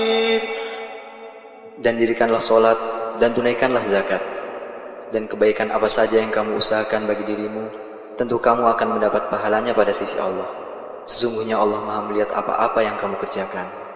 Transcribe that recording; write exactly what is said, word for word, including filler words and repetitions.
Dan dirikanlah solat dan tunaikanlah zakat. Dan kebaikan apa saja yang kamu usahakan bagi dirimu, tentu kamu akan mendapat pahalanya pada sisi Allah. Sesungguhnya Allah Maha melihat apa-apa yang kamu kerjakan.